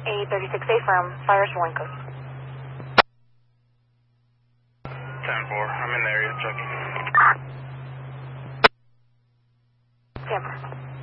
836A from Fires for Wincos. 10-4, I'm in the area, checking. 10-4.